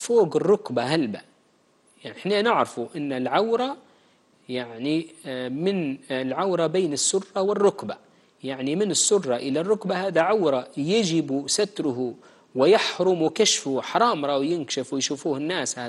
فوق الركبة هلبة. يعني احنا نعرف أن العورة يعني من العورة بين السرة والركبة، يعني من السرة إلى الركبة هذا عورة يجب ستره ويحرم كشفه، حرام راو ينكشف ويشوفوه الناس،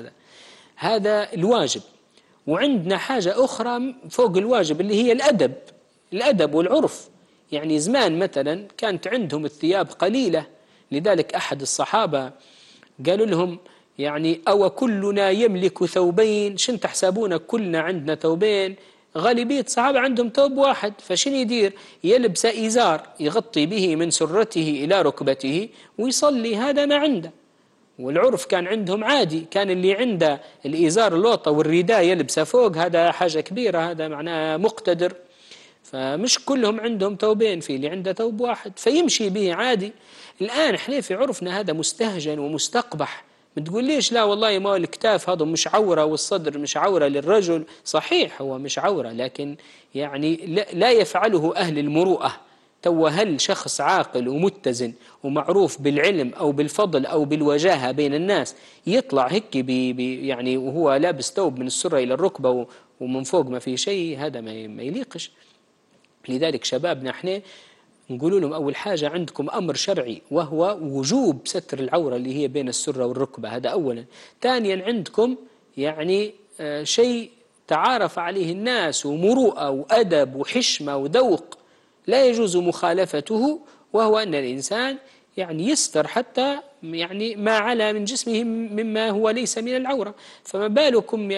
هذا الواجب. وعندنا حاجة أخرى فوق الواجب اللي هي الأدب والعرف. يعني زمان مثلا كانت عندهم الثياب قليلة، لذلك أحد الصحابة قالوا لهم يعني أو كلنا يملك ثوبين، شن تحسبون كلنا عندنا ثوبين؟ غالبية الصحابة عندهم ثوب واحد، فشن يدير؟ يلبس إزار يغطي به من سرته إلى ركبته ويصلي، هذا ما عنده. والعرف كان عندهم عادي، كان اللي عنده الإزار اللوطة والرداء يلبسه فوق، هذا حاجة كبيرة، هذا معناه مقتدر. فمش كلهم عندهم ثوبين، في اللي عنده ثوب واحد فيمشي به عادي. الآن احنا في عرفنا هذا مستهجن ومستقبح. بتقول ليش لا والله ما الكتاف هذا مش عورة والصدر مش عورة للرجل؟ صحيح هو مش عورة، لكن يعني لا يفعله أهل المروءة. تو هل شخص عاقل ومتزن ومعروف بالعلم أو بالفضل أو بالوجاهة بين الناس يطلع هيك يعني وهو لابس ثوب من السرة إلى الركبة ومن فوق ما في شيء؟ هذا ما يليقش. لذلك شبابنا احنا نقول لهم أول حاجة عندكم أمر شرعي وهو وجوب ستر العورة اللي هي بين السرة والركبة، هذا أولا. ثانيا عندكم يعني شيء تعارف عليه الناس ومروءة وأدب وحشمة وذوق لا يجوز مخالفته، وهو أن الإنسان يعني يستر حتى يعني ما على من جسمه مما هو ليس من العورة. فما بالكم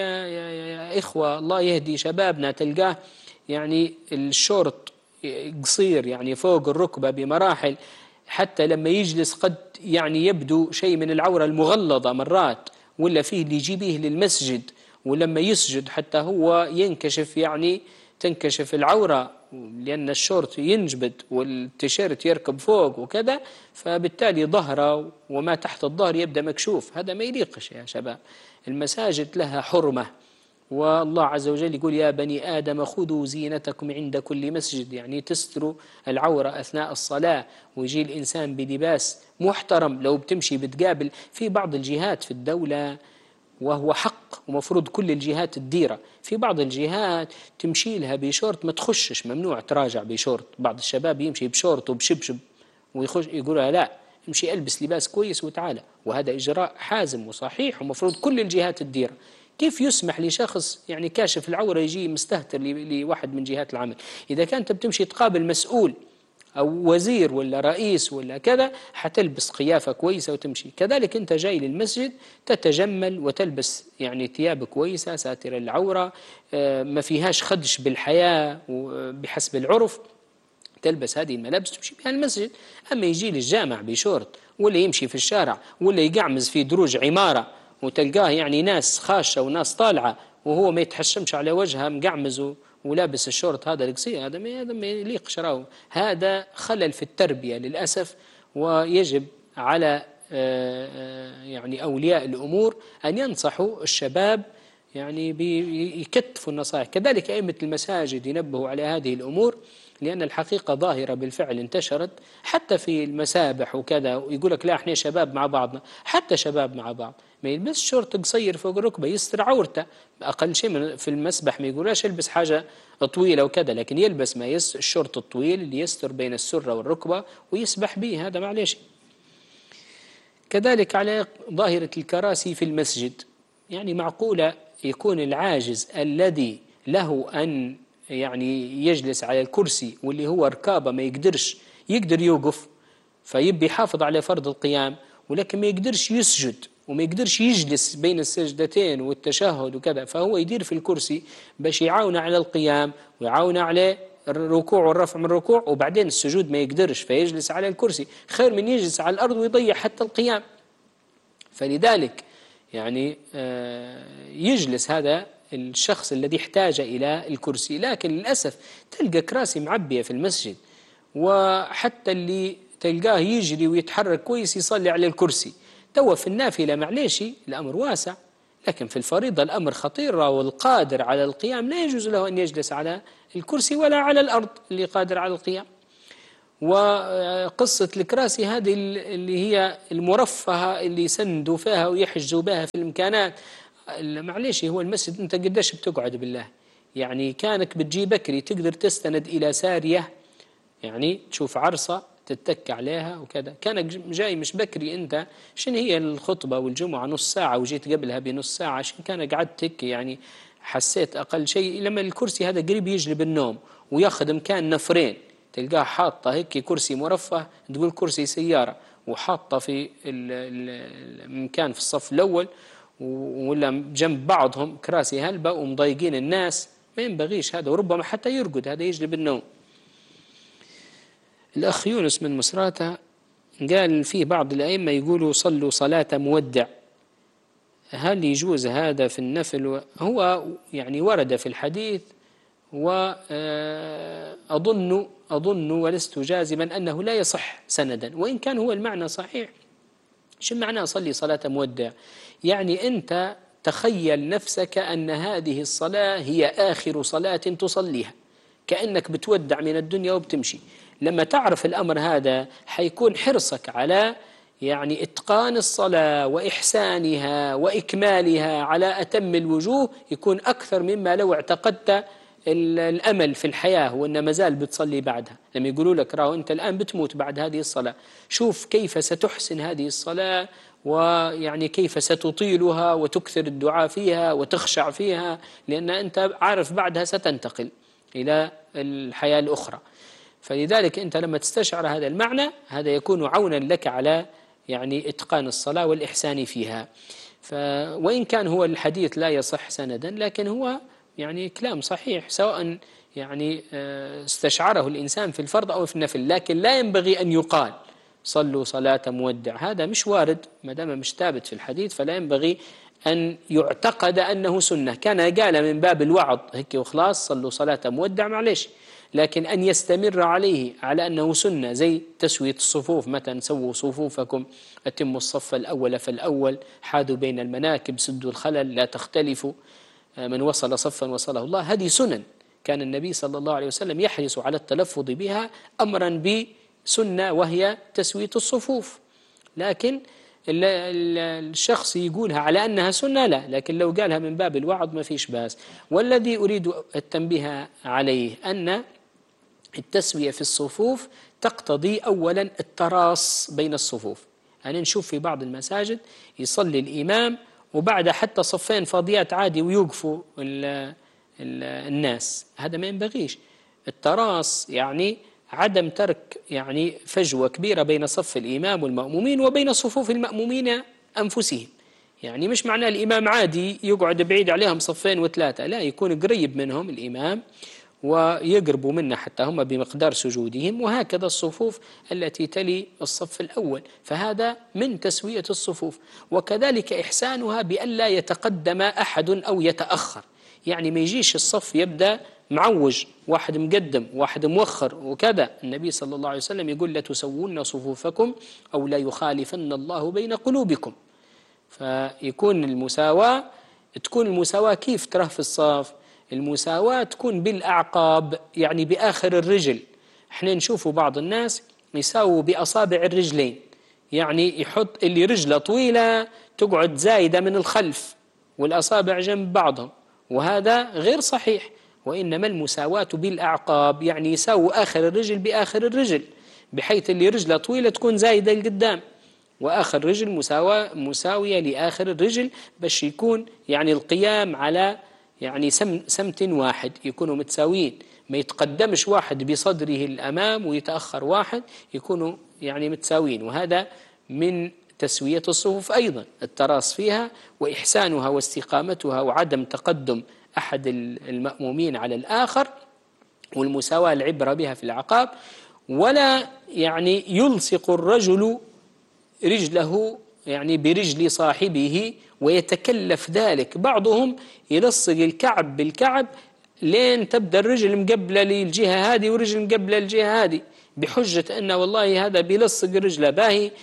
يا إخوة، الله يهدي شبابنا، تلقاه يعني الشورت قصير يعني فوق الركبة بمراحل، حتى لما يجلس قد يعني يبدو شيء من العورة المغلظة مرات، ولا فيه اللي يجيبيه للمسجد، ولما يسجد حتى هو ينكشف، يعني تنكشف العورة لأن الشورت ينجبد والتيشيرت يركب فوق وكذا، فبالتالي ظهره وما تحت الظهر يبدأ مكشوف. هذا ما يليقش يا شباب. المساجد لها حرمة، والله عز وجل يقول يا بني آدم خذوا زينتكم عند كل مسجد، يعني تستروا العورة أثناء الصلاة. ويجي الإنسان بلباس محترم. لو بتمشي بتقابل في بعض الجهات في الدولة، وهو حق ومفروض كل الجهات الديرة، في بعض الجهات تمشي لها بشورت ما تخشش، ممنوع تراجع بشورت. بعض الشباب يمشي بشورت وبشبشب ويخش، يقولها لا امشي البس لباس كويس وتعالى، وهذا إجراء حازم وصحيح ومفروض كل الجهات الديرة. كيف يسمح لشخص يعني كاشف العورة يجي مستهتر لواحد من جهات العمل؟ إذا كانت بتمشي تقابل مسؤول أو وزير ولا رئيس ولا كذا حتلبس قيافة كويسة وتمشي. كذلك أنت جاي للمسجد تتجمل وتلبس يعني ثياب كويسة ساترة العورة، ما فيهاش خدش بالحياة وبحسب العرف، تلبس هذه الملابس تمشي بها المسجد. أما يجي للجامع بشورت ولا يمشي في الشارع ولا يقعمز في دروج عمارة وتلقاه يعني ناس خاشة وناس طالعة وهو ما يتحشمش على وجهها مقعمز ولابس الشورت هذا القصير، هذا ما يليقش راهو. هذا خلل في التربية للأسف، ويجب على يعني أولياء الأمور أن ينصحوا الشباب يعني بيكتفوا النصائح. كذلك أئمة المساجد ينبهوا على هذه الأمور، لأن الحقيقة ظاهرة بالفعل انتشرت حتى في المسابح وكذا، ويقول لك لا احنا شباب مع بعضنا، حتى شباب مع بعض ما يلبس شورت قصير فوق الركبة يستر عورته. أقل شيء في المسبح ما يقولاش يلبس حاجة طويلة وكذا، لكن يلبس ما الشورت الطويل اللي يستر بين السرة والركبة ويسبح به، هذا معليش. كذلك على ظاهرة الكراسي في المسجد، يعني معقولة يكون العاجز الذي له أن يعني يجلس على الكرسي واللي هو ركابة ما يقدر يوقف، فيبي يحافظ على فرض القيام، ولكن ما يقدرش يسجد وما يقدرش يجلس بين السجدتين والتشهد وكذا، فهو يدير في الكرسي باش يعاون على القيام ويعاون على الركوع والرفع من الركوع، وبعدين السجود ما يقدرش فيجلس على الكرسي، خير من يجلس على الأرض ويضيع حتى القيام. فلذلك يعني يجلس هذا الشخص الذي احتاج إلى الكرسي. لكن للأسف تلقى كراسي معبية في المسجد، وحتى اللي تلقاه يجري ويتحرك كويس يصلي على الكرسي. توا في النافلة معليش الأمر واسع، لكن في الفريضة الأمر خطير، والقادر على القيام لا يجوز له أن يجلس على الكرسي ولا على الأرض اللي قادر على القيام. وقصة الكراسي هذه اللي هي المرفهة اللي يسندوا فيها ويحجزوا بها في الإمكانات. معليش، هو المسجد أنت قديش بتقعد بالله؟ يعني كانك بتجي بكري تقدر تستند إلى سارية، يعني تشوف عرصة تتك عليها وكذا. كانك جاي مش بكري أنت، شن هي الخطبة والجمعة نص ساعة وجيت قبلها بنص ساعة، شن كان قعدت تك يعني حسيت أقل شيء. لما الكرسي هذا قريب يجلب النوم وياخذ مكان نفرين، تلقاه حاطة هيك كرسي مرفه تقول كرسي سيارة، وحاطة في المكان في الصف الأول، ولا جنب بعضهم كراسي هلبة ومضايقين الناس. ما ينبغيش هذا، وربما حتى يرقد، هذا يجلب النوم. الأخ يونس من مصراتة قال فيه بعض الأئمة يقولوا صلوا صلاة مودع، هل يجوز هذا في النفل؟ هو يعني ورد في الحديث، وأظن ولست جازما أنه لا يصح سندا، وإن كان هو المعنى صحيح. شو معنى صلي صلاة مودع؟ يعني أنت تخيل نفسك أن هذه الصلاة هي آخر صلاة تصليها، كأنك بتودع من الدنيا وبتمشي. لما تعرف الأمر هذا حيكون حرصك على يعني إتقان الصلاة وإحسانها وإكمالها على أتم الوجوه يكون أكثر مما لو اعتقدت الأمل في الحياة وأن ما زال بتصلي بعدها. لما يقولوا لك راهو أنت الآن بتموت بعد هذه الصلاة، شوف كيف ستحسن هذه الصلاة، ويعني كيف ستطيلها وتكثر الدعاء فيها وتخشع فيها، لأن أنت عارف بعدها ستنتقل إلى الحياة الأخرى. فلذلك أنت لما تستشعر هذا المعنى هذا يكون عونا لك على يعني إتقان الصلاة والإحسان فيها. وإن كان هو الحديث لا يصح سندا، لكن هو يعني كلام صحيح، سواء يعني استشعره الإنسان في الفرض أو في النفل. لكن لا ينبغي أن يقال صلوا صلاة مودع، هذا مش وارد ما دام مش ثابت في الحديث، فلا ينبغي أن يعتقد أنه سنة. كان قال من باب الوعظ هيك وخلاص صلوا صلاة مودع معلش، لكن أن يستمر عليه على أنه سنة، زي تسوية الصفوف مثلا، سووا صفوفكم أتموا الصف الأول فالأول، حاذوا بين المناكب، سدوا الخلل، لا تختلفوا، من وصل صفا وصله الله. هذه سنن كان النبي صلى الله عليه وسلم يحرص على التلفظ بها أمرا بسنة، وهي تسوية الصفوف. لكن الشخص يقولها على أنها سنة لا، لكن لو قالها من باب الوعظ ما فيش باس. والذي أريد التنبيه عليه أن التسوية في الصفوف تقتضي أولا التراص بين الصفوف. يعني نشوف في بعض المساجد يصلي الإمام وبعد حتى صفين فاضيات عادي ويوقفوا الناس، هذا ما ينبغيش. التراص يعني عدم ترك يعني فجوة كبيرة بين صف الإمام والمأمومين وبين صفوف المأمومين أنفسهم. يعني مش معناه الإمام عادي يقعد بعيد عليهم صفين وثلاثة، لا، يكون قريب منهم الإمام ويقربوا منه حتى هم بمقدار سجودهم، وهكذا الصفوف التي تلي الصف الأول، فهذا من تسوية الصفوف. وكذلك إحسانها بألا يتقدم أحد أو يتأخر، يعني ما يجيش الصف يبدأ معوج، واحد مقدم واحد مؤخر وكذا. النبي صلى الله عليه وسلم يقول لا تسوون صفوفكم أو لا يخالفن الله بين قلوبكم. فيكون المساواة، تكون المساواة كيف ترى في الصف؟ المساواة تكون بالأعقاب، يعني بآخر الرجل. احنا نشوفوا بعض الناس يساووا بأصابع الرجلين، يعني يحط اللي رجله طويلة تقعد زايدة من الخلف والأصابع جنب بعضهم، وهذا غير صحيح. وإنما المساواة بالأعقاب، يعني يساووا آخر الرجل بآخر الرجل، بحيث اللي رجله طويلة تكون زايدة لقدام، وآخر رجل مساوية لآخر الرجل، باش يكون يعني القيام على يعني سمت واحد، يكونوا متساويين، ما يتقدمش واحد بصدره الأمام ويتأخر واحد، يكونوا يعني متساويين. وهذا من تسوية الصفوف أيضا، التراص فيها وإحسانها واستقامتها وعدم تقدم أحد المأمومين على الآخر، والمساواة العبرة بها في العقاب. ولا يعني يلصق الرجل رجله يعني برجل صاحبه ويتكلف ذلك. بعضهم يلصق الكعب بالكعب لين تبدأ الرجل مقبلة للجهة هذه ورجل مقبلة للجهة هذه، بحجة أن والله هذا بيلصق رجله باهي.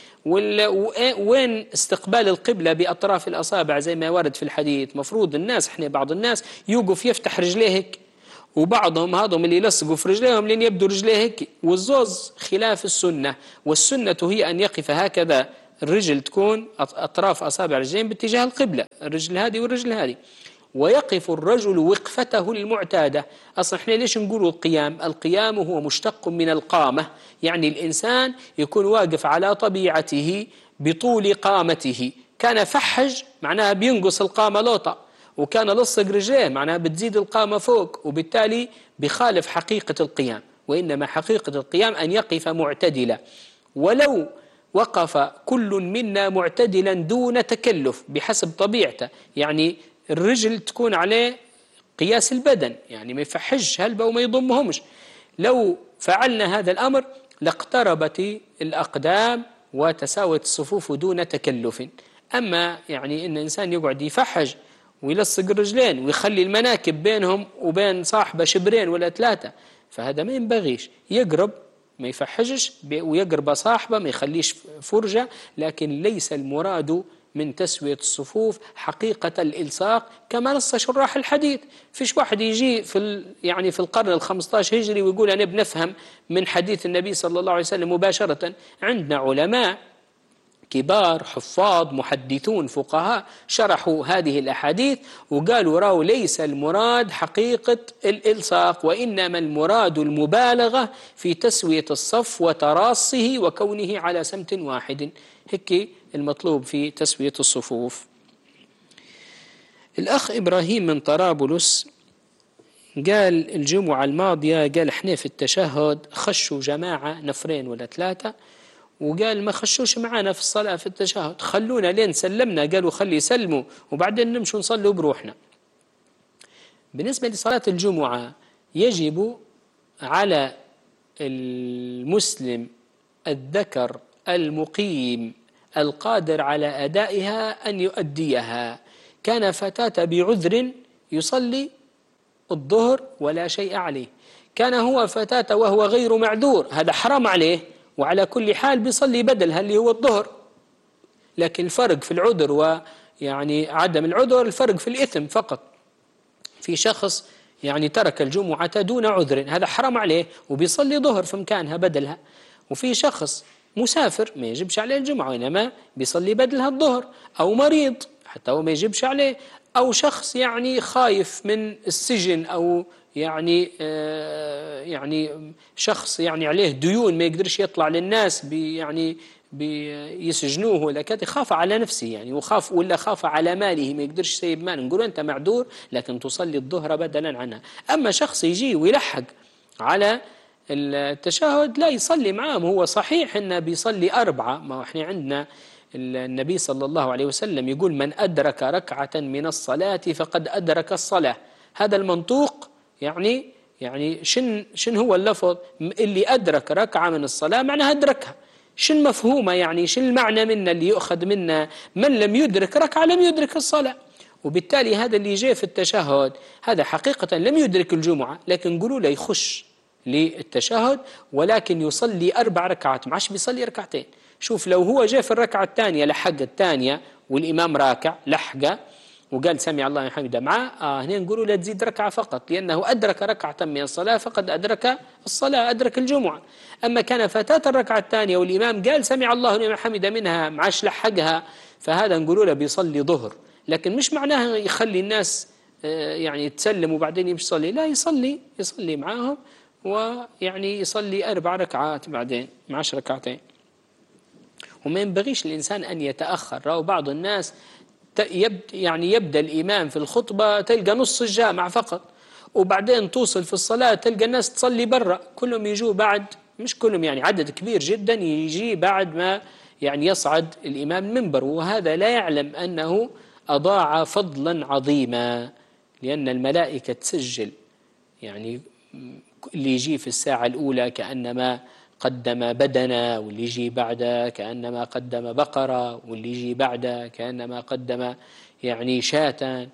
وين استقبال القبلة بأطراف الأصابع زي ما ورد في الحديث؟ مفروض الناس، احنا بعض الناس يوقف يفتح رجليه هيك، وبعضهم هذم اللي يلصقوا في رجليهم لين يبدو رجليه هيك، والزوز خلاف السنة. والسنة هي أن يقف هكذا، الرجل تكون أطراف أصابع الرجلين باتجاه القبلة، الرجل هذه والرجل هذه، ويقف الرجل وقفته المعتادة. أصلا احنا ليش نقول القيام؟ القيام هو مشتق من القامة، يعني الإنسان يكون واقف على طبيعته بطول قامته. كان فحج معناها بينقص القامة لوطة، وكان لصق رجليه معناها بتزيد القامة فوق، وبالتالي بخالف حقيقة القيام. وإنما حقيقة القيام أن يقف معتدلا. ولو وقف كل منا معتدلا دون تكلف بحسب طبيعته، يعني الرجل تكون عليه قياس البدن، يعني ما يفحش هلبة وما يضمهمش. لو فعلنا هذا الأمر لاقتربت الأقدام وتساوت الصفوف دون تكلف. أما يعني إن الإنسان يقعد يفحج ويلصق الرجلين ويخلي المناكب بينهم وبين صاحبه شبرين ولا 3، فهذا ما ينبغيش. يقرب ما يفحجش ويقرب صاحبه ما يخليش فرجة، لكن ليس المراد من تسوية الصفوف حقيقة الإلصاق كما نص شراح الحديث. فيش واحد يجي يعني في القرن ال15 هجري ويقول أنا بنفهم من حديث النبي صلى الله عليه وسلم مباشرة. عندنا علماء كبار حفاظ محدثون فقهاء شرحوا هذه الأحاديث وقالوا راو ليس المراد حقيقة الإلصاق، وإنما المراد المبالغة في تسوية الصف وتراصه وكونه على سمت واحد. هيك المطلوب في تسوية الصفوف. الأخ إبراهيم من طرابلس قال الجمعة الماضية قال احنا في التشهد خشوا جماعة نفرين ولا 3، وقال ما خشوش معنا في الصلاة في التشهد، خلونا لين سلمنا، قالوا خلي يسلموا وبعدين نمشوا نصلوا بروحنا. بالنسبة لصلاة الجمعة يجب على المسلم الذكر المقيم القادر على أدائها أن يؤديها. كان فتاة بعذر يصلي الظهر ولا شيء عليه، كان هو فتاة وهو غير معذور هذا حرام عليه، وعلى كل حال بيصلي بدلها اللي هو الظهر. لكن الفرق في العذر ويعني عدم العذر الفرق في الإثم فقط. في شخص يعني ترك الجمعة دون عذر هذا حرام عليه وبيصلي ظهر في مكانها بدلها، وفي شخص مسافر ما يجبش عليه الجمعة وإنما بيصلي بدلها الظهر، أو مريض حتى هو ما يجبش عليه، أو شخص يعني خايف من السجن، أو يعني شخص يعني عليه ديون ما يقدرش يطلع للناس يعني بيسجنوه ولا كذا، خاف على نفسه يعني وخاف ولا خاف على ماله ما يقدرش يسيب مال، نقول أنت معذور لكن تصلي الظهر بدلا عنها. أما شخص يجي ويلحق على التشهد لا يصلي معهم، هو صحيح إنه بيصلي 4، ما احنا عندنا النبي صلى الله عليه وسلم يقول من أدرك ركعة من الصلاة فقد أدرك الصلاة. هذا المنطوق يعني شن هو اللفظ اللي أدرك ركعة من الصلاة معناها أدركها، شن مفهومة يعني شن المعنى منا اللي يؤخذ منا من لم يدرك ركعة لم يدرك الصلاة. وبالتالي هذا اللي جاء في التشهد هذا حقيقة لم يدرك الجمعة، لكن قولوا له يخش للتشهد ولكن يصلي 4 ركعات، ما عادش بيصلي 2 ركعات. شوف لو هو جاء في الركعة الثانية لحق الثانية والإمام راكع لحقه وقال سمع الله لمن حمده معه، هنا نقولوا لا تزيد ركعة فقط، لأنه أدرك ركعة من الصلاة فقد أدرك الصلاة أدرك الجمعة. أما كان فتاة الركعة الثانية والإمام قال سمع الله لمن حمده منها معاش لحقها، فهذا نقولوا له بيصلي ظهر، لكن مش معناها يخلي الناس يعني تسلم وبعدين يمشي يصلي، لا يصلي معاهم ويعني يصلي 4 ركعات بعدين معاش ركعتين. وما ينبغيش الإنسان أن يتأخر. أو بعض الناس يعني يبدأ الإمام في الخطبة تلقى نص الجامع فقط، وبعدين توصل في الصلاة تلقى الناس تصلي برا، كلهم يجوا بعد، مش كلهم يعني عدد كبير جدا يجي بعد ما يعني يصعد الإمام المنبر، وهذا لا يعلم أنه أضاع فضلا عظيما، لأن الملائكة تسجل يعني اللي يجي في الساعة الأولى كأنما قدم بدنا، واللي يجي بعده كأنما قدم بقرة، واللي يجي بعده كأنما قدم يعني شاة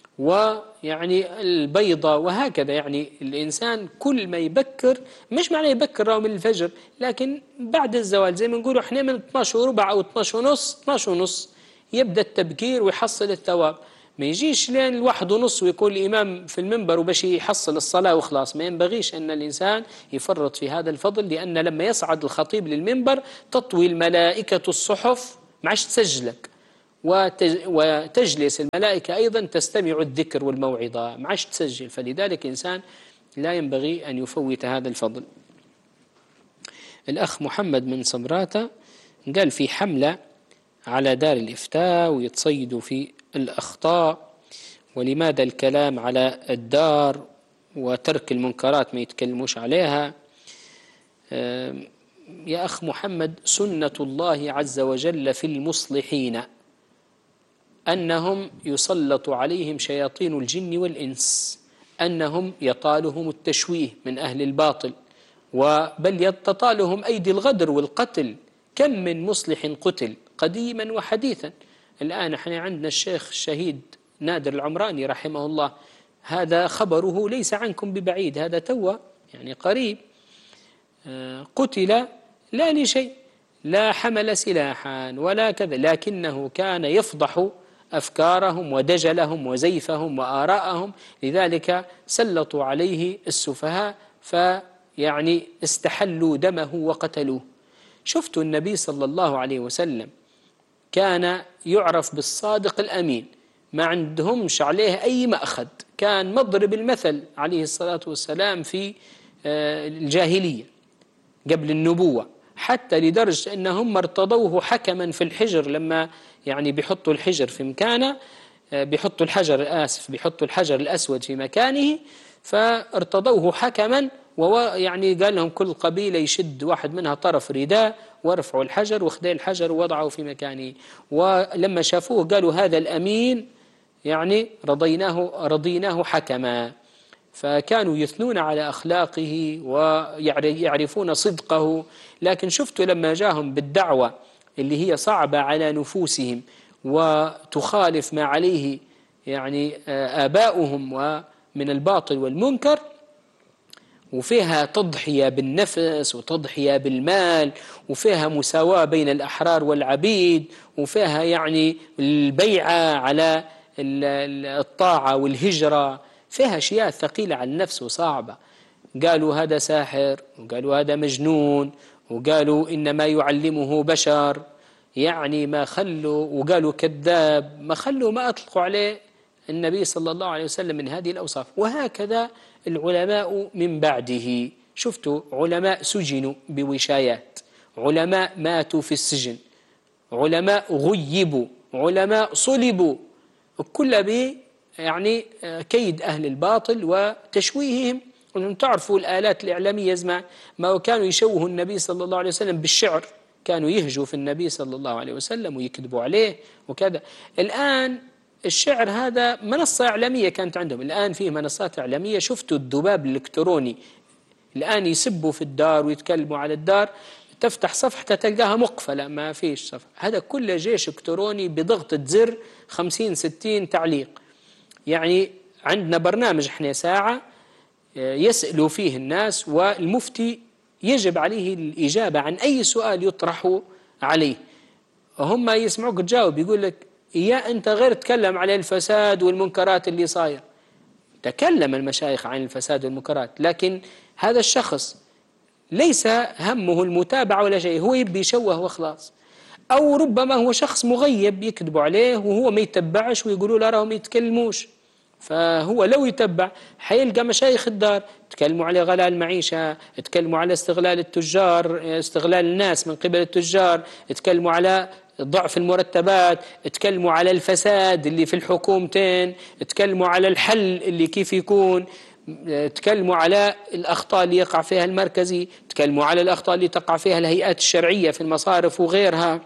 ويعني البيضة، وهكذا. يعني الإنسان كل ما يبكر، مش معنى يبكر راو من الفجر، لكن بعد الزوال زي ما نقولوا احنا من 12:15 أو 12:30 يبدأ التبكير ويحصل الثواب. ما يجيش لين 1:30 ويكون الإمام في المنبر وبش يحصل الصلاة وخلاص. ما ينبغيش أن الإنسان يفرط في هذا الفضل، لأن لما يصعد الخطيب للمنبر تطوي الملائكة الصحف، ما عادش تسجلك، وتجلس الملائكة أيضا تستمع الذكر والموعظة، ما عادش تسجل. فلذلك إنسان لا ينبغي أن يفوت هذا الفضل. الأخ محمد من صمراتة قال في حملة على دار الإفتاء ويتصيدوا في الأخطاء، ولماذا الكلام على الدار وترك المنكرات ما يتكلموش عليها؟ يا أخ محمد، سنة الله عز وجل في المصلحين أنهم يسلط عليهم شياطين الجن والإنس، أنهم يطالهم التشويه من أهل الباطل، بل يتطالهم أيدي الغدر والقتل. كم من مصلح قتل قديما وحديثا. الآن احنا عندنا الشيخ الشهيد نادر العمراني رحمه الله، هذا خبره ليس عنكم ببعيد، هذا توا يعني قريب، قتل لا لشيء، لا حمل سلاحا ولا كذا، لكنه كان يفضح أفكارهم ودجلهم وزيفهم وآراءهم، لذلك سلطوا عليه السفهاء فيعني استحلوا دمه وقتلوه. شفتوا النبي صلى الله عليه وسلم كان يعرف بالصادق الأمين، ما عندهمش عليه أي مأخذ، كان مضرب المثل عليه الصلاة والسلام في الجاهلية قبل النبوة، حتى لدرجة أنهم ارتضوه حكما في الحجر، لما يعني بيحطوا الحجر في مكانه، بيحطوا الحجر الأسود في مكانه، فارتضوه حكما، ويعني قال لهم كل قبيلة يشد واحد منها طرف رداء ورفعوا الحجر واخذوا الحجر ووضعوا في مكانه. ولما شافوه قالوا هذا الأمين يعني رضيناه حكما، فكانوا يثنون على أخلاقه ويعرفون صدقه. لكن شفتوا لما جاهم بالدعوة اللي هي صعبة على نفوسهم وتخالف ما عليه يعني آباؤهم ومن الباطل والمنكر، وفيها تضحية بالنفس وتضحية بالمال، وفيها مساواة بين الأحرار والعبيد، وفيها يعني البيعة على الطاعة والهجرة، فيها أشياء ثقيلة على النفس وصعبة. قالوا هذا ساحر، وقالوا هذا مجنون، وقالوا إنما يعلمه بشر، يعني ما خلوا، وقالوا كذاب، ما أطلقوا عليه النبي صلى الله عليه وسلم من هذه الأوصاف. وهكذا العلماء من بعده، شفتوا علماء سجنوا بوشايات، علماء ماتوا في السجن، علماء غيبوا، علماء صلبوا، كل يعني كيد أهل الباطل وتشويههم. وأنتم تعرفوا الآلات الإعلامية زمان ما كانوا يشوهوا النبي صلى الله عليه وسلم بالشعر، كانوا يهجوا في النبي صلى الله عليه وسلم ويكذبوا عليه وكذا. الآن الشعر هذا منصة إعلامية كانت عندهم، الآن فيه منصات إعلامية. شفتوا الذباب الإلكتروني الآن يسبوا في الدار ويتكلموا على الدار، تفتح صفحة تلقاها مقفلة، ما فيش صفحة. هذا كله جيش إلكتروني بضغطة زر 50-60 تعليق. يعني عندنا برنامج احنا ساعة يسألوا فيه الناس، والمفتي يجب عليه الإجابة عن أي سؤال يطرح عليه. هم يسمعوك تجاوب، يقول لك يا أنت غير تكلم على الفساد والمنكرات اللي صاير. تكلم المشايخ عن الفساد والمنكرات، لكن هذا الشخص ليس همه المتابعة ولا شيء، هو يبي يشوه وخلاص. أو ربما هو شخص مغيب يكذبوا عليه وهو ما يتبعش ويقولوا لا راهم يتكلموش، فهو لو يتبع حيلقى مشايخ الدار تكلموا على غلاء المعيشة، تكلموا على استغلال التجار، استغلال الناس من قبل التجار، تكلموا على ضعف المرتبات، تكلموا على الفساد اللي في الحكومتين، تكلموا على الحل اللي كيف يكون، تكلموا على الأخطاء اللي يقع فيها المركزي، تكلموا على الأخطاء اللي تقع فيها الهيئات الشرعية في المصارف وغيرها.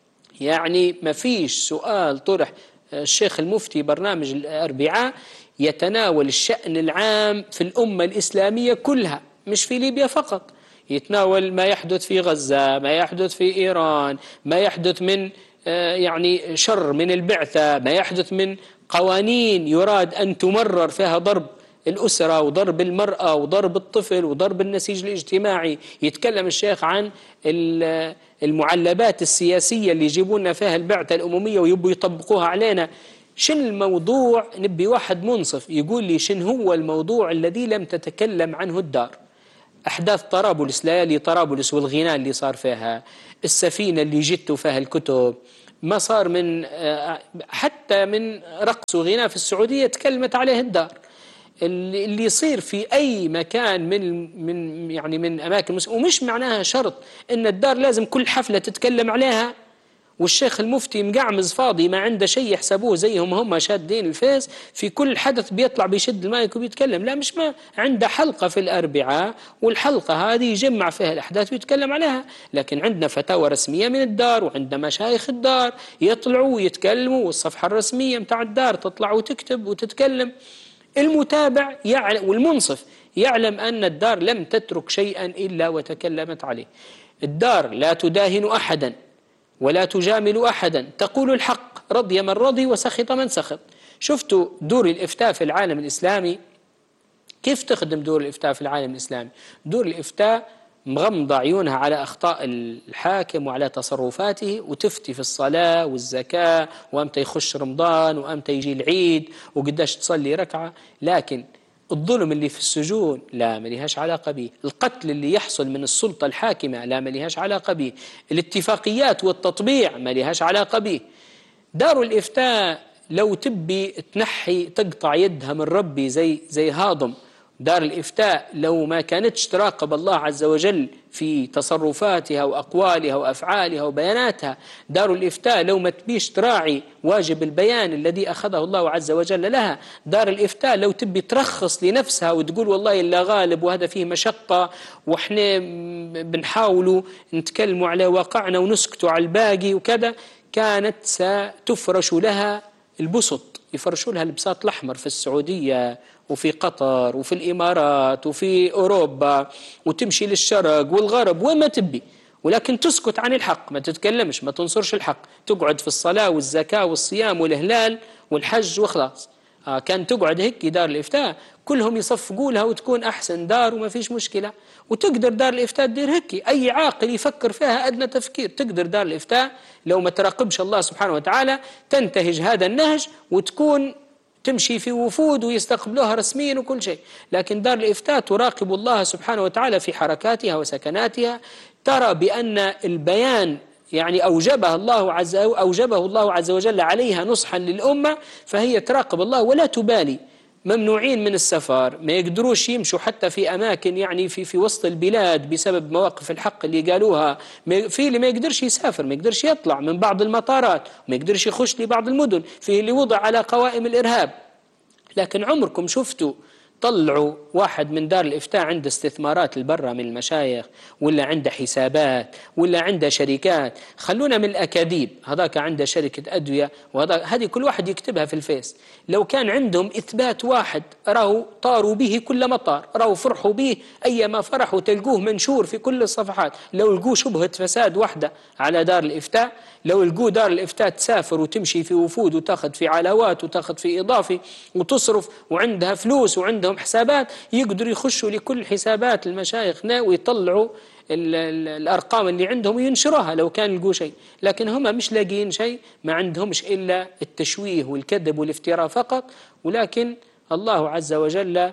يعني ما فيش سؤال طرح. الشيخ المفتي برنامج الأربعاء يتناول الشأن العام في الأمة الإسلامية كلها، مش في ليبيا فقط، يتناول ما يحدث في غزة، ما يحدث في إيران، ما يحدث من يعني شر من البعثة، ما يحدث من قوانين يراد أن تمرر فيها ضرب الأسرة وضرب المرأة وضرب الطفل وضرب النسيج الاجتماعي. يتكلم الشيخ عن المعلبات السياسية اللي يجيبون فيها البعثة الأممية ويبوا يطبقوها علينا. شن الموضوع؟ نبي واحد منصف يقول لي شن هو الموضوع الذي لم تتكلم عنه الدار. أحداث طرابلس، ليالي طرابلس والغناء اللي صار فيها، السفينة اللي جت فيها الكتب، ما صار من حتى من رقص وغناء في السعودية تكلمت عليه الدار. اللي يصير في أي مكان من أماكن المسلمين، ومش معناها شرط إن الدار لازم كل حفلة تتكلم عليها، والشيخ المفتي مقعمز فاضي ما عنده شيء يحسبوه زيهم هم شادين الفيس في كل حدث بيطلع بيشد المايك وبيتكلم. لا، مش ما عنده حلقة في الأربعاء، والحلقة هذه يجمع فيها الأحداث ويتكلم عليها. لكن عندنا فتاوى رسمية من الدار، وعندنا مشايخ الدار يطلعوا ويتكلموا، والصفحة الرسمية متاع الدار تطلع وتكتب وتتكلم. المتابع يعلم والمنصف يعلم أن الدار لم تترك شيئا إلا وتكلمت عليه. الدار لا تداهن أحدا ولا تجامل أحدا، تقول الحق، رضي من رضي وسخط من سخط. شفتوا دور الإفتاء في العالم الإسلامي كيف تخدم دور الإفتاء في العالم الإسلامي؟ دور الإفتاء مغمضة عيونها على أخطاء الحاكم وعلى تصرفاته، وتفتي في الصلاة والزكاة، وأمتى يخش رمضان، وأمتى يجي العيد، وقداش تصلي ركعة. لكن الظلم اللي في السجون لا، ما لهاش علاقة به. القتل اللي يحصل من السلطة الحاكمة لا، ما لهاش علاقة به. الاتفاقيات والتطبيع ما لهاش علاقة به. دار الإفتاء لو تبي تنحي تقطع يدها من ربي زي هاضم، دار الإفتاء لو ما كانتش تراقب الله عز وجل في تصرفاتها وأقوالها وأفعالها وبياناتها، دار الإفتاء لو ما تبيش تراعي واجب البيان الذي أخذه الله عز وجل لها، دار الإفتاء لو تبي ترخص لنفسها وتقول والله إلا غالب وهذا فيه مشقة وإحنا بنحاولوا نتكلموا على واقعنا ونسكتوا على الباقي وكذا، كانت ستفرش لها البسط، يفرشوا لها البساط الأحمر في السعودية وفي قطر وفي الإمارات وفي أوروبا، وتمشي للشرق والغرب وما تبي، ولكن تسكت عن الحق، ما تتكلمش، ما تنصرش الحق، تقعد في الصلاة والزكاة والصيام والإهلال والحج وخلاص. كان تقعد هيك دار الإفتاء كلهم يصفقوا لها وتكون أحسن دار وما فيش مشكلة. وتقدر دار الإفتاء تدير هيك، أي عاقل يفكر فيها أدنى تفكير تقدر دار الإفتاء لو ما تراقبش الله سبحانه وتعالى تنتهج هذا النهج وتكون تمشي في وفود ويستقبلوها رسميا وكل شيء. لكن دار الإفتاء تراقب الله سبحانه وتعالى في حركاتها وسكناتها، ترى بأن البيان يعني أوجبه الله عز وجل عليها نصحا للأمة، فهي تراقب الله ولا تبالي. ممنوعين من السفر، ما يقدروش يمشوا حتى في أماكن يعني في وسط البلاد بسبب مواقف الحق اللي قالوها، في اللي ما يقدرش يسافر، ما يقدرش يطلع من بعض المطارات، ما يقدرش يخش لبعض المدن، في اللي وضع على قوائم الإرهاب. لكن عمركم شفتوا طلعوا واحد من دار الإفتاء عنده استثمارات البرة من المشايخ، ولا عنده حسابات، ولا عنده شركات؟ خلونا من الأكاذيب، هذاك عنده شركة أدوية، هذه كل واحد يكتبها في الفيس. لو كان عندهم إثبات واحد راهو طاروا به كل مطار، راهو فرحوا به أيما فرحوا، تلقوه منشور في كل الصفحات. لو لقوا شبهة فساد واحدة على دار الإفتاء، لو لقوا دار الإفتاء تسافر وتمشي في وفود وتاخذ في علاوات وتاخذ في إضافي وتصرف وعندها فلوس وعندهم حسابات، يقدروا يخشوا لكل حسابات المشايخنا ويطلعوا الأرقام اللي عندهم وينشروها لو كان لقوا شيء. لكن هم مش لاقين شيء، ما عندهمش إلا التشويه والكذب والافتراء فقط. ولكن الله عز وجل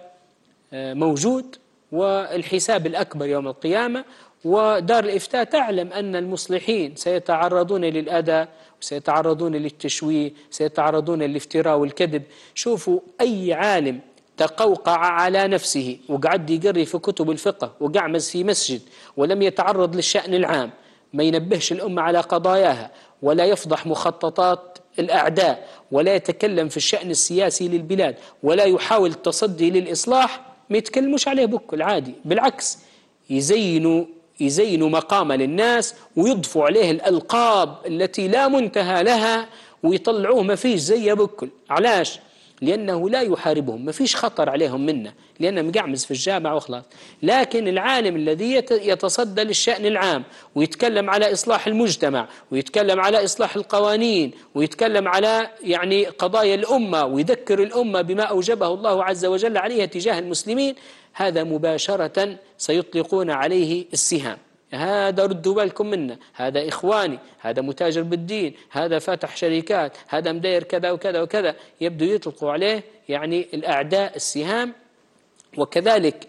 موجود، والحساب الأكبر يوم القيامة. ودار الإفتاء تعلم أن المصلحين سيتعرضون للأذى وسيتعرضون للتشويه، سيتعرضون للافتراء والكذب. شوفوا أي عالم تقوقع على نفسه وقعد يقري في كتب الفقه وقعمز في مسجد ولم يتعرض للشأن العام، ما ينبهش الأمة على قضاياها، ولا يفضح مخططات الأعداء، ولا يتكلم في الشأن السياسي للبلاد، ولا يحاول التصدي للإصلاح، ما يتكلموش عليه بكل عادي. بالعكس يزينوا مقام للناس ويضفوا عليه الألقاب التي لا منتهى لها ويطلعوه ما فيش زي بكل. علاش؟ لأنه لا يحاربهم، ما فيش خطر عليهم منه، لأنه مقعمز في الجامعة وخلاص. لكن العالم الذي يتصدى للشأن العام ويتكلم على إصلاح المجتمع ويتكلم على إصلاح القوانين ويتكلم على يعني قضايا الأمة ويذكر الأمة بما أوجبه الله عز وجل عليها تجاه المسلمين، هذا مباشرة سيطلقون عليه السهام. هذا ردوا بالكم منا، هذا إخواني، هذا متاجر بالدين، هذا فاتح شركات، هذا مدير كذا وكذا وكذا، يبدو يطلقوا عليه يعني الأعداء السهام. وكذلك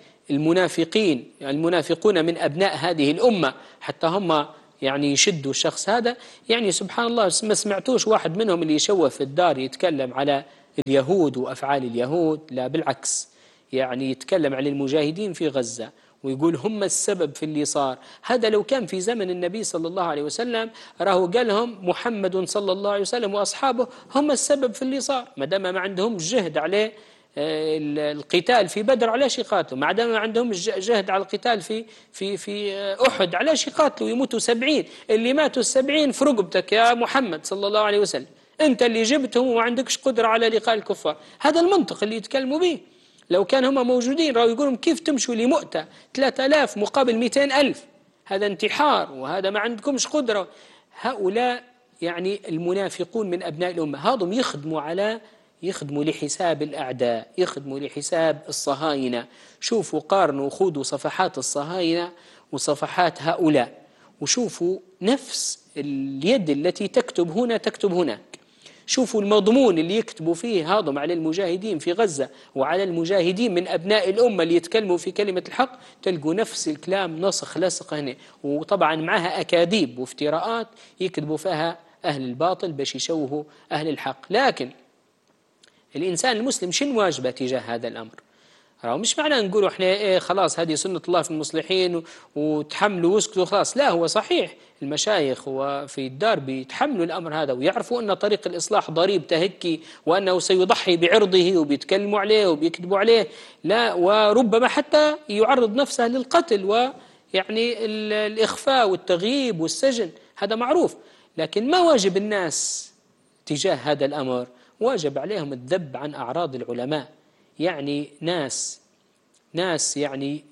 المنافقون من أبناء هذه الأمة حتى هم يعني يشدوا الشخص هذا. يعني سبحان الله ما سمعتوش واحد منهم اللي يشوه في الدار يتكلم على اليهود وأفعال اليهود، لا بالعكس، يعني يتكلم عن المجاهدين في غزة ويقول هم السبب في اللي صار. هذا لو كان في زمن النبي صلى الله عليه وسلم راه قالهم محمد صلى الله عليه وسلم وأصحابه هم السبب في اللي صار، ما دام ما عندهم جهد عليه القتال في بدر علاش يقاتلوا؟ ما دام ما عندهم جهد على القتال في أحد علاش يقاتلوا؟ يموتوا 70، اللي ماتوا 70 في رقبتك يا محمد صلى الله عليه وسلم، أنت اللي جبتهم وما عندكش قدرة على لقاء الكفار. هذا المنطق اللي يتكلموا به. لو كان هم موجودين راهو يقولون كيف تمشوا لمؤتة 3000 مقابل 200,000؟ هذا انتحار، وهذا ما عندكمش قدرة. هؤلاء يعني المنافقون من أبناء الأمة، هذم يخدموا لحساب الأعداء، يخدموا لحساب الصهاينة. شوفوا قارنوا خذوا صفحات الصهاينة وصفحات هؤلاء، وشوفوا نفس اليد التي تكتب هنا تكتب هناك. شوفوا المضمون اللي يكتبوا فيه هاضم على المجاهدين في غزة وعلى المجاهدين من أبناء الأمة اللي يتكلموا في كلمة الحق، تلقوا نفس الكلام نسخ لصق هنا، وطبعا معها أكاذيب وافتراءات يكتبوا فيها أهل الباطل باش يشوهوا أهل الحق. لكن الإنسان المسلم شنو واجبه تجاه هذا الأمر؟ مش معنى نقولوا احنا خلاص هذه سنة الله في المصلحين وتحملوا واسكتوا خلاص، لا، هو صحيح المشايخ وفي الدار بيتحملوا الأمر هذا ويعرفوا أن طريق الإصلاح ضريب تهكي وأنه سيضحي بعرضه وبيتكلموا عليه وبيكتبوا عليه، لا، وربما حتى يعرض نفسه للقتل ويعني الإخفاء والتغييب والسجن، هذا معروف. لكن ما واجب الناس تجاه هذا الأمر؟ واجب عليهم الذب عن أعراض العلماء. يعني ناس يعني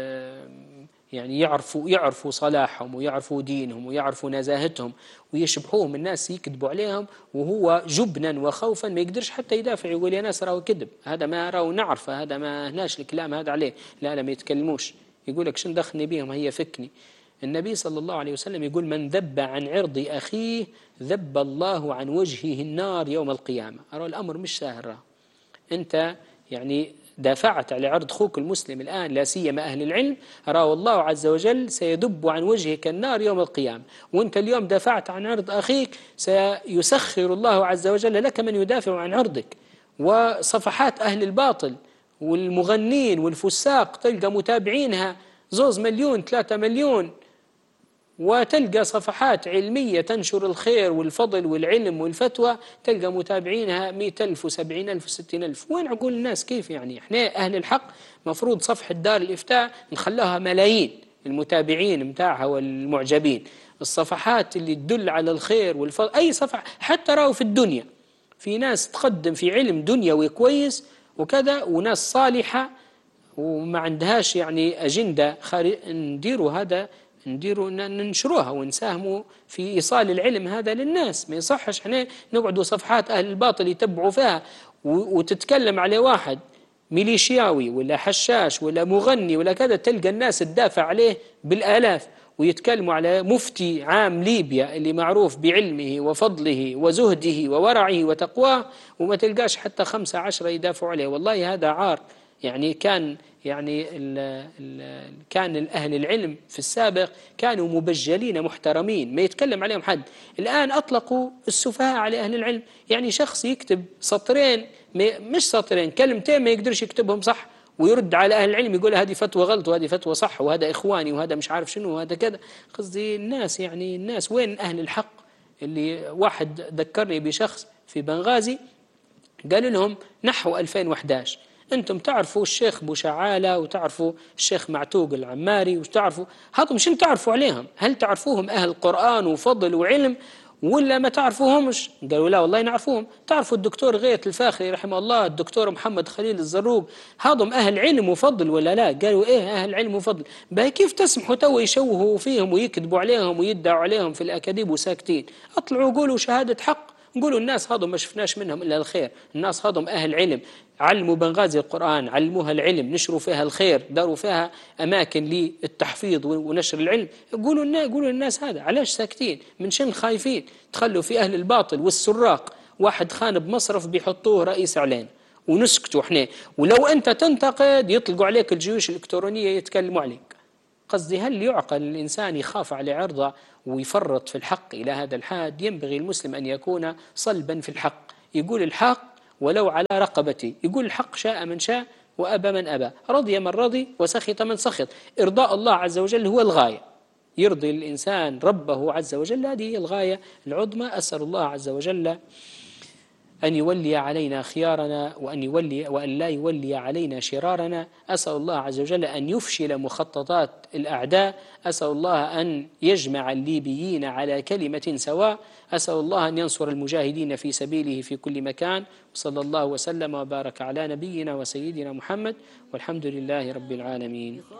يعرفوا صلاحهم ويعرفوا دينهم ويعرفوا نزاهتهم ويشبهوهم الناس يكذبوا عليهم، وهو جبنا وخوفا ما يقدرش حتى يدافع، يقول يا ناس راهو كذب، هذا ما راهو نعرفه، هذا ما هناش الكلام هذا عليه، لا ما يتكلموش، يقول لك شن دخلني بيهم، هي فكني. النبي صلى الله عليه وسلم يقول من ذب عن عرض أخيه ذب الله عن وجهه النار يوم القيامة. أرى الأمر مش سهل، أنت يعني دافعت على عرض أخوك المسلم الآن، لا سيما أهل العلم، راه الله عز وجل سيدب عن وجهك النار يوم القيامة. وأنت اليوم دافعت عن عرض أخيك، سيسخر الله عز وجل لك من يدافع عن عرضك. وصفحات أهل الباطل والمغنين والفساق تلقى متابعينها 2 مليون 3 مليون، وتلقى صفحات علمية تنشر الخير والفضل والعلم والفتوى تلقى متابعينها 100,000 و70,000 و60,000. وين عقول الناس؟ كيف يعني؟ احنا أهل الحق مفروض صفحة دار الإفتاء نخلوها ملايين المتابعين متاعها والمعجبين، الصفحات اللي تدل على الخير والفضل، أي صفحة حتى راهو في الدنيا في ناس تقدم في علم دنيوي كويس وكذا، وناس صالحة وما عندهاش يعني أجندة نديروا هذا، ننشروها ونساهموا في إيصال العلم هذا للناس. ما يصحش احنا نقعدوا صفحات أهل الباطل يتبعوا فيها وتتكلم على واحد ميليشياوي ولا حشاش ولا مغني ولا كذا، تلقى الناس تدافع عليه بالآلاف، ويتكلموا على مفتي عام ليبيا اللي معروف بعلمه وفضله وزهده وورعه وتقواه، وما تلقاش حتى 5 10 يدافعوا عليه. والله هذا عار. يعني كان أهل العلم في السابق كانوا مبجلين محترمين ما يتكلم عليهم حد. الآن أطلقوا السفهاء على أهل العلم، يعني شخص يكتب سطرين، مش سطرين، كلمتين ما يقدرش يكتبهم صح، ويرد على أهل العلم يقول هذه فتوى غلط وهذه فتوى صح وهذا إخواني وهذا مش عارف شنو وهذا كذا. قصدي الناس، يعني الناس وين أهل الحق؟ اللي واحد ذكرني بشخص في بنغازي قال لهم نحو 2011 أنتم تعرفوا الشيخ بوشعالة وتعرفوا الشيخ معتوق العماري وتعرفوا هذم، شنو تعرفوا عليهم؟ هل تعرفوهم أهل قرآن وفضل وعلم ولا ما تعرفوهمش؟ قالوا لا والله نعرفوهم. تعرفوا الدكتور غيث الفاخري رحمه الله، الدكتور محمد خليل الزروق، هذم أهل علم وفضل ولا لا؟ قالوا إيه أهل علم وفضل. باهي كيف تسمحوا تو يشوهوا فيهم ويكذبوا عليهم ويدعوا عليهم في الأكاذيب وساكتين؟ اطلعوا قولوا شهادة حق نقولوا الناس هذم ما شفناش منهم إلا الخير، الناس هذم أهل علم، علموا بنغازي القرآن، علموها العلم، نشروا فيها الخير، داروا فيها أماكن للتحفيظ ونشر العلم. قولوا للناس هذا، علاش ساكتين؟ من شن خايفين؟ تخلوا في أهل الباطل والسراق، واحد خان بمصرف بيحطوه رئيس إعلان ونسكتوا احنا، ولو أنت تنتقد يطلقوا عليك الجيوش الإلكترونية يتكلموا عليك. قصدي هل يعقل الإنسان يخاف على عرضه ويفرط في الحق إلى هذا الحد؟ ينبغي المسلم أن يكون صلبا في الحق، يقول الحق ولو على رقبته، يقول الحق شاء من شاء وأبى من أبى، رضي من رضي وسخط من سخط. إرضاء الله عز وجل هو الغاية، يرضي الإنسان ربه عز وجل، هذه هي الغاية العظمى. أسأل الله عز وجل أن يولي علينا خيارنا وأن لا يولي علينا شرارنا. أسأل الله عز وجل أن يفشل مخططات الأعداء. أسأل الله أن يجمع الليبيين على كلمة سواء. أسأل الله أن ينصر المجاهدين في سبيله في كل مكان. وصلى الله وسلم وبارك على نبينا وسيدنا محمد، والحمد لله رب العالمين.